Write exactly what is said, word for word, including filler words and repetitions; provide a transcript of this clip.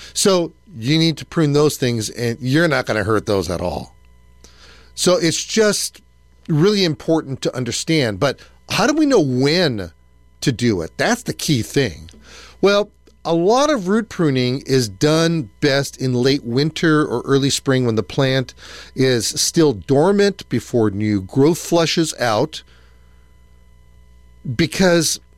So you need to prune those things, and you're not going to hurt those at all. So it's just really important to understand. But how do we know when to do it? That's the key thing. Well, a lot of root pruning is done best in late winter or early spring when the plant is still dormant before new growth flushes out, because